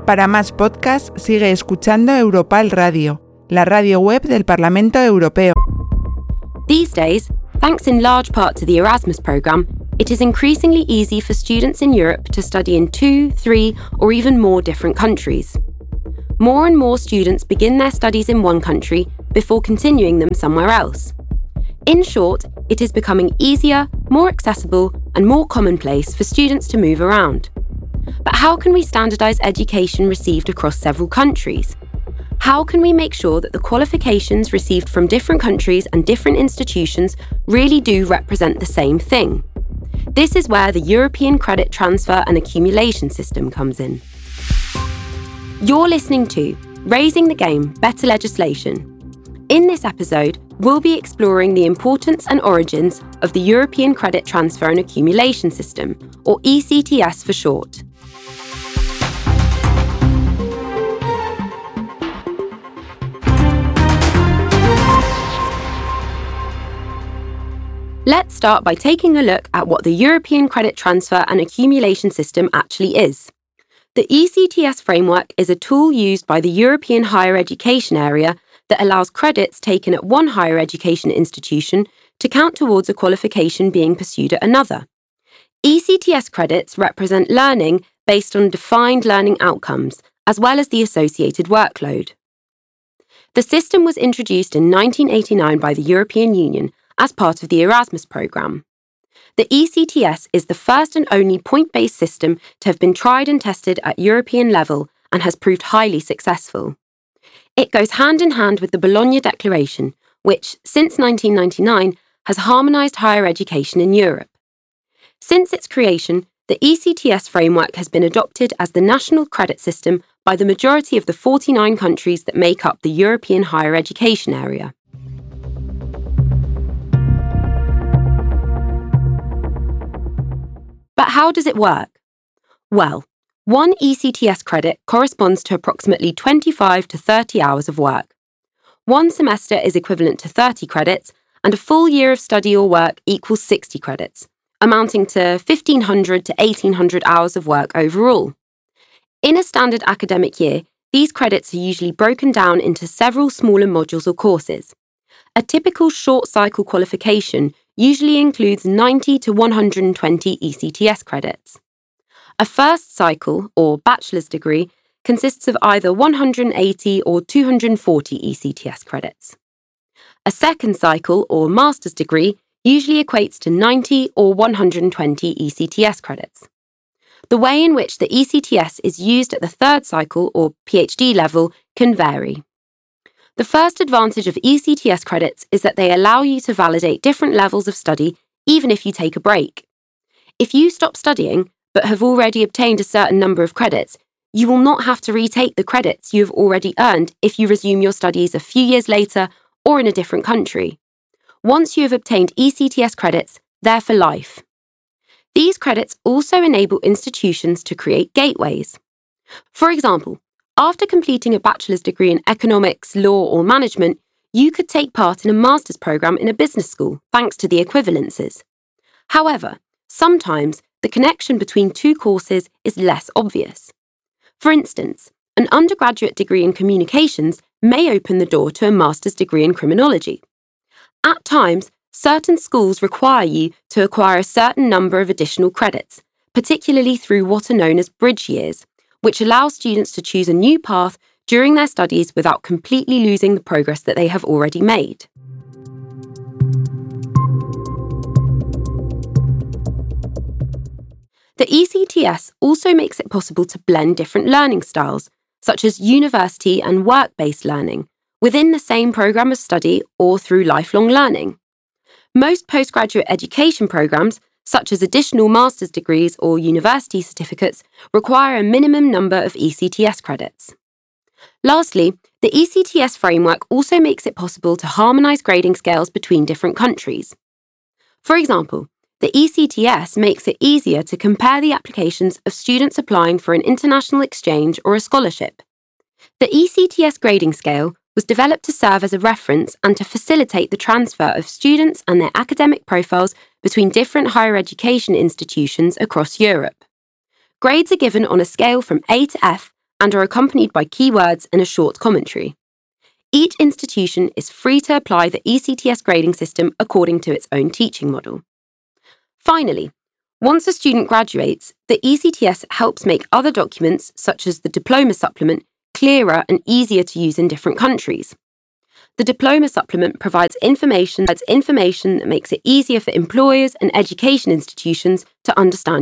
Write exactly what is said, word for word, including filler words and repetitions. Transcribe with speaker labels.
Speaker 1: Para más podcasts, sigue escuchando Europal Radio, la radio web del Parlamento Europeo.
Speaker 2: These days, thanks in large part to the Erasmus programme, it is increasingly easy for students in Europe to study in two, three, or even more different countries. More and more students begin their studies in one country before continuing them somewhere else. In short, it is becoming easier, more accessible, and more commonplace for students to move around. But how can we standardise education received across several countries? How can we make sure that the qualifications received from different countries and different institutions really do represent the same thing? This is where the European Credit Transfer and Accumulation System comes in. You're listening to Raising the Game, Better Legislation. In this episode, we'll be exploring the importance and origins of the European Credit Transfer and Accumulation System, or E C T S for short. Let's start by taking a look at what the European Credit Transfer and Accumulation System actually is. The E C T S framework is a tool used by the European higher education area that allows credits taken at one higher education institution to count towards a qualification being pursued at another. E C T S credits represent learning based on defined learning outcomes, as well as the associated workload. The system was introduced in nineteen eighty-nine by the European Union as part of the Erasmus programme. The E C T S is the first and only point-based system to have been tried and tested at European level and has proved highly successful. It goes hand in hand with the Bologna Declaration, which, since nineteen ninety-nine, has harmonised higher education in Europe. Since its creation, the E C T S framework has been adopted as the national credit system by the majority of the forty-nine countries that make up the European higher education area. But how does it work? Well, one E C T S credit corresponds to approximately twenty-five to thirty hours of work. One semester is equivalent to thirty credits, and a full year of study or work equals sixty credits, amounting to fifteen hundred to eighteen hundred hours of work overall. In a standard academic year, these credits are usually broken down into several smaller modules or courses. A typical short-cycle qualification usually includes ninety to one hundred twenty E C T S credits. A first cycle, or bachelor's degree, consists of either one hundred eighty or two hundred forty E C T S credits. A second cycle, or master's degree, usually equates to ninety or one hundred twenty E C T S credits. The way in which the E C T S is used at the third cycle, or PhD level, can vary. The first advantage of E C T S credits is that they allow you to validate different levels of study even if you take a break. If you stop studying but have already obtained a certain number of credits, you will not have to retake the credits you have already earned if you resume your studies a few years later or in a different country. Once you have obtained E C T S credits, they're for life. These credits also enable institutions to create gateways. For example, after completing a bachelor's degree in economics, law, or management, you could take part in a master's programme in a business school, thanks to the equivalences. However, sometimes the connection between two courses is less obvious. For instance, an undergraduate degree in communications may open the door to a master's degree in criminology. At times, certain schools require you to acquire a certain number of additional credits, particularly through what are known as bridge years, which allows students to choose a new path during their studies without completely losing the progress that they have already made. The E C T S also makes it possible to blend different learning styles, such as university and work-based learning, within the same programme of study or through lifelong learning. Most postgraduate education programmes, such as additional master's degrees or university certificates, require a minimum number of E C T S credits. Lastly, the E C T S framework also makes it possible to harmonise grading scales between different countries. For example, the E C T S makes it easier to compare the applications of students applying for an international exchange or a scholarship. The E C T S grading scale was developed to serve as a reference and to facilitate the transfer of students and their academic profiles between different higher education institutions across Europe. Grades are given on a scale from A to F, and are accompanied by keywords and a short commentary. Each institution is free to apply the E C T S grading system according to its own teaching model. Finally, once a student graduates, the E C T S helps make other documents, such as the diploma supplement, clearer and easier to use in different countries. The diploma supplement provides information, provides information that makes it easier for employers and education institutions to understand